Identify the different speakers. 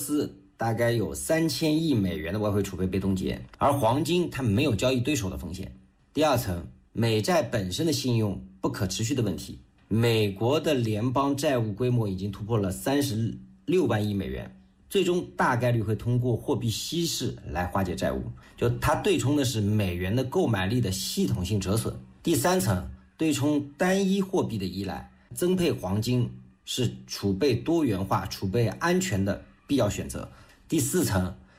Speaker 1: 斯大概有3000亿美元的外汇储备被冻结，而黄金它没有交易对手的风险。第二层，美债本身的信用不可持续的问题。美国的联邦债务规模已经突破了36万亿美元，最终大概率会通过货币稀释来化解债务，就它对冲的是美元的购买力的系统性折损。第三层，对冲单一货币的依赖，增配黄金是储备多元化、储备安全的必要选择。第四层，